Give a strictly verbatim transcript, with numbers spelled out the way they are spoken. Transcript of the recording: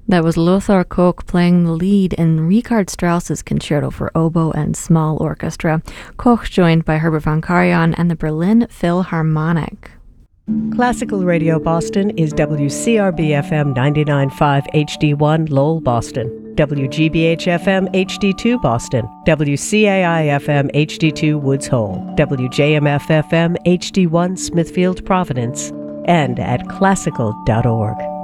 That was Lothar Koch playing the lead in Richard Strauss's Concerto for Oboe and Small Orchestra. Koch joined by Herbert von Karajan and the Berlin Philharmonic. Classical Radio Boston is W C R B F M ninety-nine point five H D one Lowell, Boston, W G B H F M H D two Boston, W C A I F M H D two Woods Hole, W J M F F M H D one Smithfield, Providence, and at classical dot org.